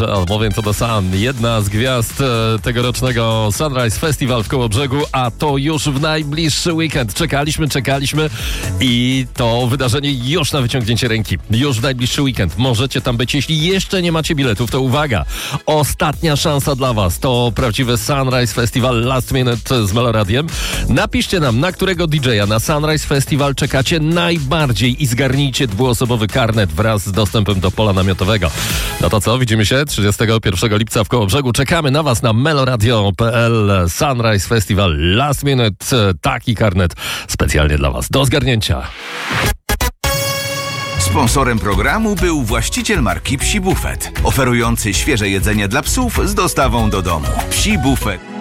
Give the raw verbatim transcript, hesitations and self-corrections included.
Angel, Moving to the Sun. Jedna z gwiazd e, tegorocznego Sunrise Festival w Kołobrzegu, a to już w najbliższy weekend. Czekaliśmy, czekaliśmy i to wydarzenie już na wyciągnięcie ręki. Już w najbliższy weekend możecie tam być. Jeśli jeszcze nie macie biletów, to uwaga. Ostatnia szansa dla was. To prawdziwy Sunrise Festival Last Minute z Meloradiem. Napiszcie nam, na którego didżeja na Sunrise Festival czekacie najbardziej i zgarnijcie dwuosobowy karnet wraz z dostępem do pola namiotowego. No to co? Widzimy się trzydziestego pierwszego lipca w Kołobrzegu. Czekamy na was na meloradio kropka p l. Sunrise Festival Last Minute. Taki karnet specjalnie dla was. Do zgarnięcia. Sponsorem programu był właściciel marki Psi Buffet, oferujący świeże jedzenie dla psów z dostawą do domu. Psi Buffet.